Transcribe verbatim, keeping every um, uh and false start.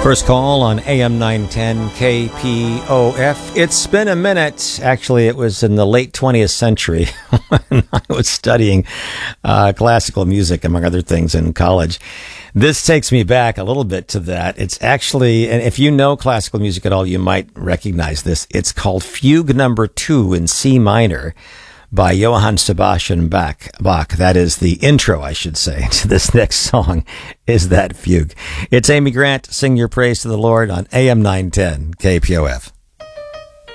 First call on A M nine ten K P O F. It's been a minute. Actually, it was in the late twentieth century when I was studying uh, classical music, among other things, in college. This takes me back a little bit to that. It's actually, and if you know classical music at all, you might recognize this. It's called Fugue Number Two in C minor by Johann Sebastian Bach. Bach. That is the intro, I should say, to this next song, is that fugue. It's Amy Grant. Sing your praise to the Lord on A M nine ten K P O F.